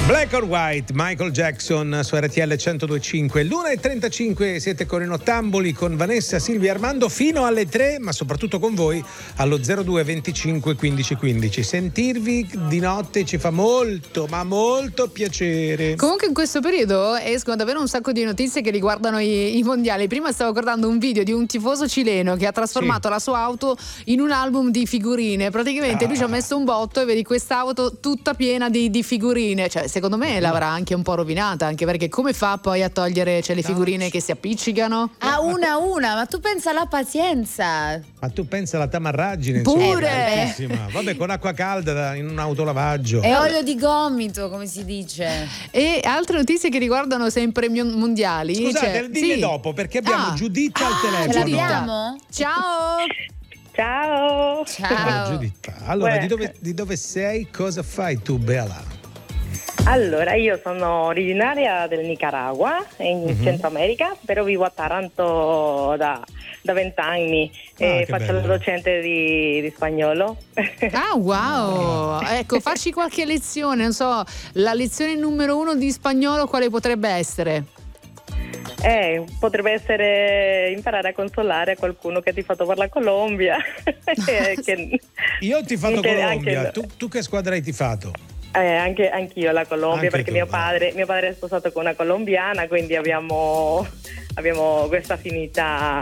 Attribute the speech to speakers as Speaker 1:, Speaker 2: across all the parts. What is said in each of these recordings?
Speaker 1: Black or White, Michael Jackson su RTL 102.5. L'1:35 siete con i Nottamboli, con Vanessa, Silvia e Armando fino alle 3, ma soprattutto con voi allo 02 25 15 15. Sentirvi di notte ci fa molto, ma molto piacere.
Speaker 2: Comunque in questo periodo escono davvero un sacco di notizie che riguardano i mondiali. Prima stavo guardando un video di un tifoso cileno che ha trasformato la sua auto in un album di figurine. Praticamente lui ci ha messo un botto e vedi quest'auto tutta piena di figurine. Cioè, secondo me l'avrà anche un po' rovinata, anche perché come fa poi a togliere le figurine che si appiccicano?
Speaker 3: A una, ma tu pensa alla pazienza.
Speaker 1: Ma tu pensa alla tamarraggine,
Speaker 2: pure.
Speaker 1: Vabbè, con acqua calda in un autolavaggio.
Speaker 3: E olio di gomito, come si dice.
Speaker 2: E altre notizie che riguardano sempre mondiali.
Speaker 1: Scusate, dimmi dopo, perché abbiamo Giuditta al telefono.
Speaker 3: Ce l'abbiamo?
Speaker 2: Ciao.
Speaker 4: Ciao.
Speaker 3: Ciao.
Speaker 1: Giuditta. Allora, di dove sei? Cosa fai tu, Bella?
Speaker 4: Allora, io sono originaria del Nicaragua, in Centro America, però vivo a Taranto da 20 anni e faccio la docente di spagnolo.
Speaker 2: Ah, wow! Ecco, facci qualche lezione, non so, la lezione numero 1 di spagnolo quale potrebbe essere?
Speaker 4: Potrebbe essere imparare a consolare qualcuno che ha tifato per la Colombia.
Speaker 1: Io ho tifato Colombia, tu che squadra hai tifato?
Speaker 4: Anch'io la Colombia, perché mio padre è sposato con una colombiana, quindi abbiamo questa affinità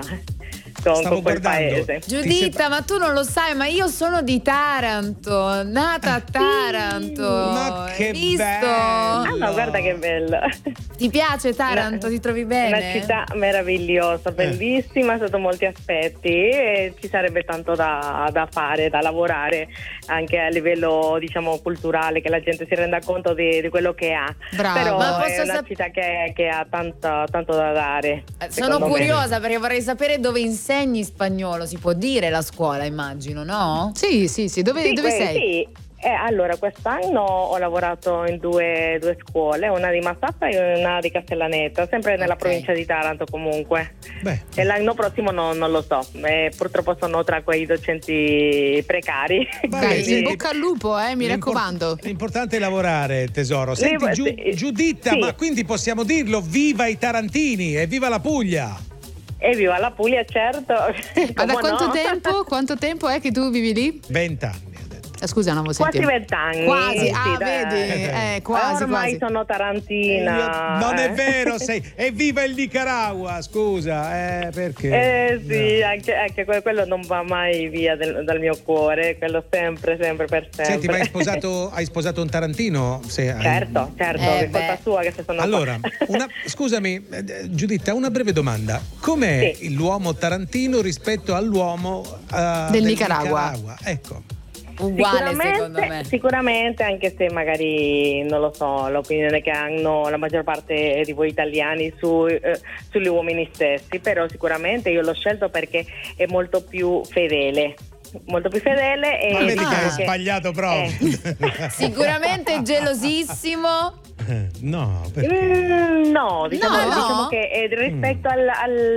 Speaker 4: con quel paese.
Speaker 3: Giuditta, ma tu non lo sai, ma io sono di Taranto, nata a Taranto.
Speaker 1: Ma che
Speaker 3: visto?
Speaker 1: bello!
Speaker 4: Ma guarda che bello.
Speaker 3: Ti piace Taranto? Ti trovi bene?
Speaker 4: Una città meravigliosa, bellissima sotto molti aspetti, e ci sarebbe tanto da fare, da lavorare anche a livello, diciamo, culturale, che la gente si renda conto di quello che ha.
Speaker 3: Brava.
Speaker 4: Però
Speaker 3: Ma
Speaker 4: è una città che ha tanto da dare.
Speaker 3: Sono curiosa perché vorrei sapere dove insegni spagnolo. Si può dire la scuola, immagino, no?
Speaker 2: Sì. Dove sei?
Speaker 4: Sì. Allora, quest'anno ho lavorato in due scuole, una di Massafra e una di Castellaneta, sempre nella provincia di Taranto comunque. E l'anno prossimo non lo so, purtroppo sono tra quei docenti precari.
Speaker 2: In bocca al lupo, mi raccomando.
Speaker 1: L'importante è lavorare, tesoro. Senti, Giuditta, ma quindi possiamo dirlo, viva i tarantini e viva la Puglia!
Speaker 4: E viva la Puglia, certo.
Speaker 2: Ma da quanto tempo è che tu vivi lì?
Speaker 1: 20 anni.
Speaker 2: Scusa, non
Speaker 4: quasi 20 anni.
Speaker 2: Quasi, vedi, quasi.
Speaker 4: Ormai sono tarantina.
Speaker 1: Non è vero, evviva il Nicaragua, scusa, perché?
Speaker 4: Sì, anche quello non va mai via dal mio cuore, quello sempre per sempre.
Speaker 1: Senti, ma hai sposato un tarantino?
Speaker 4: Certo, è colpa sua che se sono
Speaker 1: allora, scusami, Giuditta, una breve domanda. Com'è l'uomo tarantino rispetto all'uomo del Nicaragua? Ecco.
Speaker 3: Uguale, secondo me.
Speaker 4: Sicuramente, anche se magari non lo so, l'opinione che hanno la maggior parte di voi italiani sugli uomini stessi, però sicuramente io l'ho scelto perché è molto più fedele. E
Speaker 1: ma vedi che hai sbagliato proprio.
Speaker 3: Sicuramente gelosissimo.
Speaker 1: No, perché?
Speaker 4: No, diciamo che rispetto al